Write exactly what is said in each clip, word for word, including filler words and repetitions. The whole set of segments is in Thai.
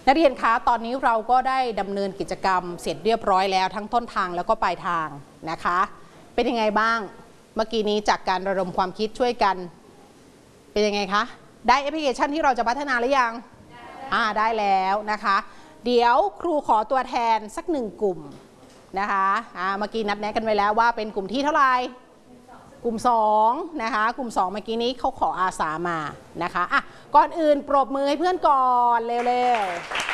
นักเรียนคะตอนนี้เราก็ได้ดำเนินกิจกรรมเสร็จเรียบร้อยแล้วทั้งต้นทางแล้วก็ปลายทางนะคะเป็นยังไงบ้างเมื่อกี้นี้จากการระดมความคิดช่วยกันเป็นยังไงคะได้แอปพลิเคชันที่เราจะพัฒนาหรือยังอ่าได้แล้วนะคะเดี๋ยวครูขอตัวแทนสักหนึ่งกลุ่มนะคะอ่าเมื่อกี้นัดแนะกันไว้แล้วว่าเป็นกลุ่มที่เท่าไหร่กลุ่มสองนะคะกลุ่มสองเมื่อกี้นี้เขาขออาสามานะคะอ่ะก่อนอื่นปรบมือให้เพื่อนก่อนเร็ว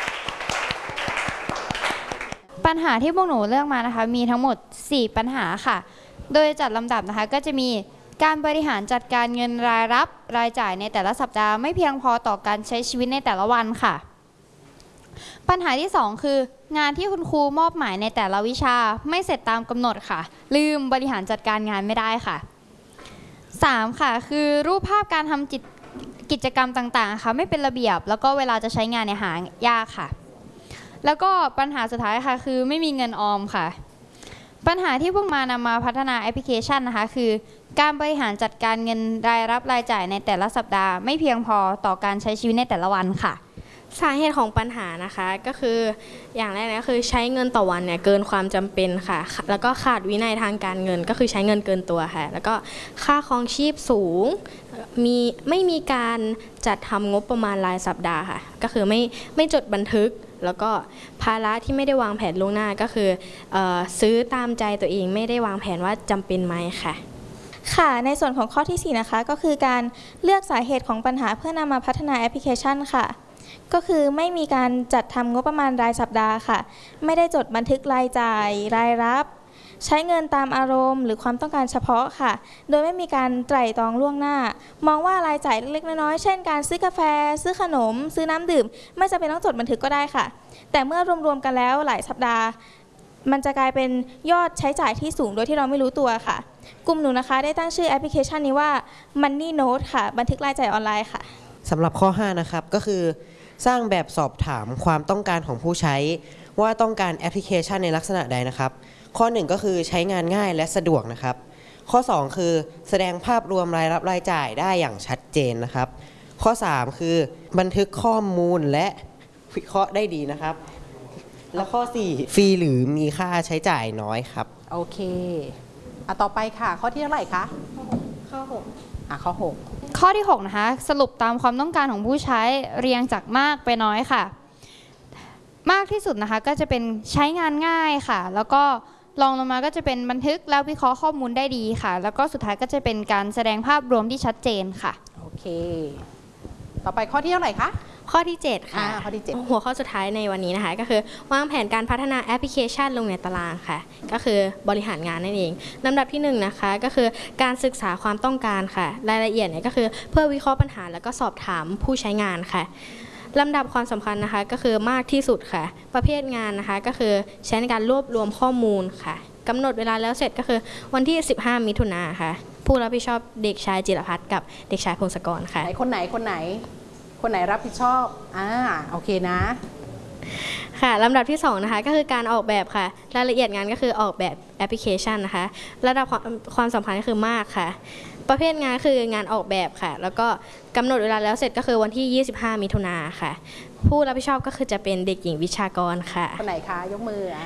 ๆปัญหาที่พวกหนูเลือกมานะคะมีทั้งหมดสี่ปัญหาค่ะโดยจัดลำดับนะคะก็จะมีการบริหารจัดการเงินรายรับรายจ่ายในแต่ละสัปดาห์ไม่เพียงพอต่อการใช้ชีวิตในแต่ละวันค่ะปัญหาที่สองคืองานที่คุณครูมอบหมายในแต่ละวิชาไม่เสร็จตามกำหนดค่ะลืมบริหารจัดการงานไม่ได้ค่ะสามค่ะคือรูปภาพการทำจิตกิจกรรมต่างๆค่ะไม่เป็นระเบียบแล้วก็เวลาจะใช้งานเนี่ยหายากค่ะแล้วก็ปัญหาสุดท้ายค่ะคือไม่มีเงินออมค่ะปัญหาที่พวกมานำมาพัฒนาแอปพลิเคชันนะคะคือการบริหารจัดการเงินรายรับรายจ่ายในแต่ละสัปดาห์ไม่เพียงพอต่อการใช้ชีวิตในแต่ละวันค่ะสาเหตุของปัญหานะคะก็คืออย่างแรกนะคือใช้เงินต่อวันเนี่ยเกินความจำเป็นค่ะแล้วก็ขาดวินัยทางการเงินก็คือใช้เงินเกินตัวค่ะแล้วก็ค่าครองชีพสูงมีไม่มีการจัดทำงบประมาณรายสัปดาห์ค่ะก็คือไม่ไม่จดบันทึกแล้วก็ภาระที่ไม่ได้วางแผนล่วงหน้าก็คือเอ่อซื้อตามใจตัวเองไม่ได้วางแผนว่าจำเป็นไหมค่ะค่ะในส่วนของข้อที่สี่นะคะก็คือการเลือกสาเหตุของปัญหาเพื่อนำมาพัฒนาแอปพลิเคชันค่ะก็คือไม่มีการจัดทำงบประมาณรายสัปดาห์ค่ะไม่ได้จดบันทึกรายจ่ายรายรับใช้เงินตามอารมณ์หรือความต้องการเฉพาะค่ะโดยไม่มีการไตร่ตรองล่วงหน้ามองว่ารายจ่ายเล็กๆน้อยๆเช่นการซื้อกาแฟซื้อขนมซื้อน้ำดื่มไม่จำเป็นต้องจดบันทึกก็ได้ค่ะแต่เมื่อรวมๆกันแล้วหลายสัปดาห์มันจะกลายเป็นยอดใช้จ่ายที่สูงโดยที่เราไม่รู้ตัวค่ะกลุ่มหนูนะคะได้ตั้งชื่อแอปพลิเคชันนี้ว่า Money Note ค่ะบันทึกรายจ่ายออนไลน์ค่ะสำหรับข้อห้านะครับก็คือสร้างแบบสอบถามความต้องการของผู้ใช้ว่าต้องการแอปพลิเคชันในลักษณะใดนะครับข้อหนึ่งก็คือใช้งานง่ายและสะดวกนะครับข้อสองคือแสดงภาพรวมรายรับรายจ่ายได้อย่างชัดเจนนะครับข้อสามคือบันทึกข้อมูลและวิเคราะห์ได้ดีนะครับและข้อสี่ฟรีหรือมีค่าใช้จ่ายน้อยครับโอเคอ่ะต่อไปค่ะข้อที่เท่าไหร่คะข้อหกอ่ะข้อหกข้อที่หกนะคะสรุปตามความต้องการของผู้ใช้เรียงจากมากไปน้อยค่ะมากที่สุดนะคะก็จะเป็นใช้งานง่ายค่ะแล้วก็รองลงมาก็จะเป็นบันทึกแล้ววิเคราะห์ข้อมูลได้ดีค่ะแล้วก็สุดท้ายก็จะเป็นการแสดงภาพรวมที่ชัดเจนค่ะโอเคต่อไปข้อที่เท่าไหร่คะข้อที่เจ็ดค่ะข้อที่เจ็ดหัวข้อสุดท้ายในวันนี้นะคะก็คือวางแผนการพัฒนาแอปพลิเคชันลงในตารางค่ะก็คือบริหารงานนั่นเองลำดับที่หนึ่งนะคะก็คือการศึกษาความต้องการค่ะรายละเอียดเนี่ยก็คือเพื่อวิเคราะห์ปัญหาแล้วก็สอบถามผู้ใช้งานค่ะลำดับความสำคัญนะคะก็คือมากที่สุดค่ะประเภทงานนะคะก็คือใช้ในการรวบรวมข้อมูลค่ะกำหนดเวลาแล้วเสร็จก็คือวันที่สิบห้ามิถุนายนค่ะผู้รับผิดชอบเด็กชายจิรพัฒน์กับเด็กชายพงศกรค่ะไหนคนไหนคนไหนคนไหนรับผิดชอบอ่าโอเคนะค่ะลำดับที่สองนะคะก็คือการออกแบบค่ะรายละเอียดงานก็คือออกแบบแอปพลิเคชันนะคะระดับความความสำคัญก็คือมากค่ะประเภทงานคืองานออกแบบค่ะแล้วก็กำหนดเวลาแล้วเสร็จก็คือวันที่ยี่สิบห้ามิถุนายนค่ะผู้รับผิดชอบก็คือจะเป็นเด็กหญิงวิชากรค่ะคนไหนคะยกมืออ่า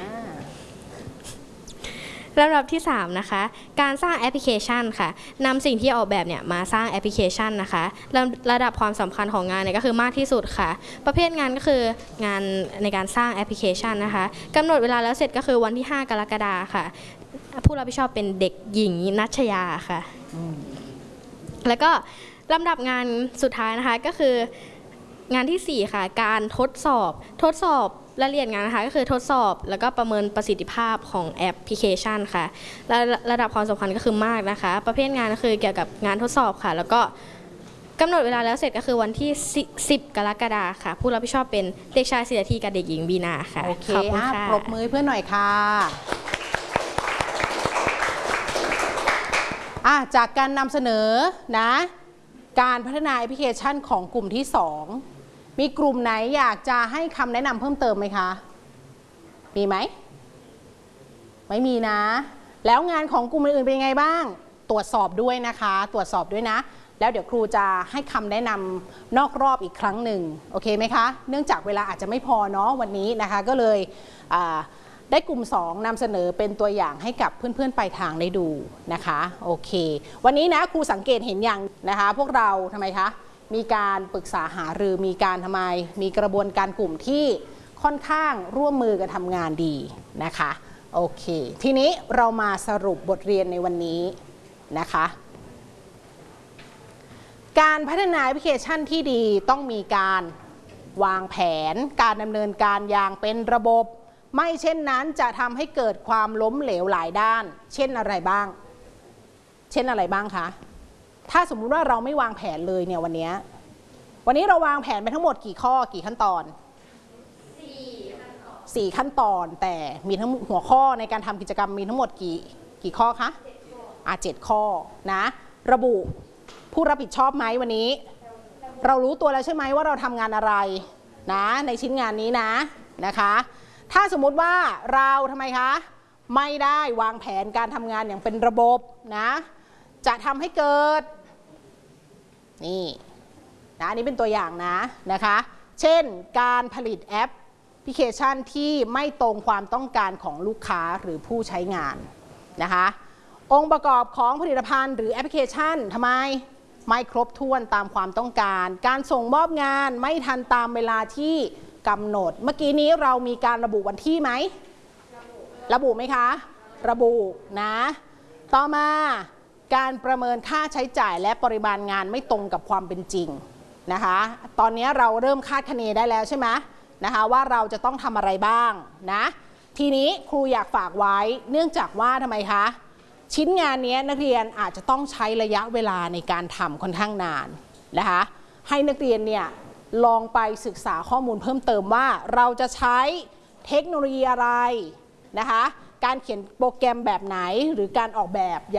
ลำดับที่สามนะคะการสร้างแอปพลิเคชันค่ะนำสิ่งที่ออกแบบเนี่ยมาสร้างแอปพลิเคชันนะคะระดับความสำคัญของงานเนี่ยก็คือมากที่สุดค่ะประเภทงานก็คืองานในการสร้างแอปพลิเคชันนะคะกำหนดเวลาแล้วเสร็จก็คือวันที่ห้ากรกฎาคมค่ะผู้รับผิดชอบเป็นเด็กหญิงนัชยาค่ะแล้วก็ลำดับงานสุดท้ายนะคะก็คืองานที่สี่ค่ะการทดสอบทดสอบรายละเอียดงานนะคะก็คือทดสอบแล้วก็ประเมินประสิทธิภาพของแอปพลิเคชันค่ะและระดับความสำคัญก็คือมากนะคะประเภทงานก็คือเกี่ยวกับงานทดสอบค่ะแล้วก็กำหนดเวลาแล้วเสร็จก็คือวันที่สิบกรกฎาคมค่ะผู้รับผิดชอบเป็นเด็กชายศิรธีกับเด็กหญิงบีนาค่ะโอเคขอบคุณค่ะปรบมือเพื่อนหน่อยค่ะอ่ะจากการนำเสนอนะการพัฒนาแอปพลิเคชันของกลุ่มที่สองมีกลุ่มไหนอยากจะให้คำแนะนำเพิ่มเติมไหมคะมีไหมไม่มีนะแล้วงานของกลุ่มอื่นๆเป็นยังไงบ้างตรวจสอบด้วยนะคะตรวจสอบด้วยนะแล้วเดี๋ยวครูจะให้คำแนะนำนอกรอบอีกครั้งหนึ่งโอเคไหมคะเนื่องจากเวลาอาจจะไม่พอเนาะวันนี้นะคะก็เลยได้กลุ่มสองนำเสนอเป็นตัวอย่างให้กับเพื่อนๆปลายทางได้ดูนะคะโอเควันนี้นะครูสังเกตเห็นอย่างนะคะพวกเราทำไมคะมีการปรึกษาหารือมีการทำไมมีกระบวนการกลุ่มที่ค่อนข้างร่วมมือกันทำงานดีนะคะโอเคทีนี้เรามาสรุปบทเรียนในวันนี้นะคะการพัฒนาแอปพลิเคชันที่ดีต้องมีการวางแผนการดำเนินการอย่างเป็นระบบไม่เช่นนั้นจะทำให้เกิดความล้มเหลวหลายด้านเช่นอะไรบ้างเช่นอะไรบ้างคะถ้าสมมุติว่าเราไม่วางแผนเลยเนี่ยวันนี้วันนี้เราวางแผนไปทั้งหมดกี่ข้อกี่ขั้นตอนสี่ขั้นตอนแต่มีทั้งหัวข้อในการทำกิจกรรมมีทั้งหมดกี่กี่ข้อคะอ่ะเจ็ดข้อนะระบุผู้รับผิดชอบไหมวันนี้เรารู้ตัวแล้วใช่ไหมว่าเราทำงานอะไรนะในชิ้นงานนี้นะนะคะถ้าสมมุติว่าเราทำไมคะไม่ได้วางแผนการทำงานอย่างเป็นระบบนะจะทำให้เกิดนี่นะอันนี้เป็นตัวอย่างนะนะคะเช่นการผลิตแอปพลิเคชันที่ไม่ตรงความต้องการของลูกค้าหรือผู้ใช้งานนะคะองค์ประกอบของผลิตภัณฑ์หรือแอปพลิเคชันทำไมไม่ครบถ้วนตามความต้องการการส่งมอบงานไม่ทันตามเวลาที่กำหนดเมื่อกี้นี้เรามีการระบุวันที่ไหมระบุไหมคะระบุนะต่อมาการประเมินค่าใช้จ่ายและปริมาณงานไม่ตรงกับความเป็นจริงนะคะตอนนี้เราเริ่มคาดคะเนได้แล้วใช่ไหมนะคะว่าเราจะต้องทำอะไรบ้างนะทีนี้ครูอยากฝากไว้เนื่องจากว่าทำไมคะชิ้นงานนี้นักเรียนอาจจะต้องใช้ระยะเวลาในการทำค่อนข้างนานนะคะให้นักเรียนเนี่ยลองไปศึกษาข้อมูลเพิ่มเติมว่าเราจะใช้เทคโนโลยีอะไรนะคะการเขียนโปรแกรมแบบไหนหรือการออกแบบ